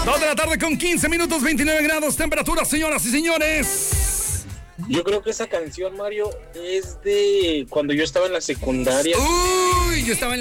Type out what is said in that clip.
2 de la tarde con 15 minutos, 29 grados, temperatura, señoras y señores. Yo creo que esa canción, Mario, es de cuando yo estaba en la secundaria. Uy, yo estaba en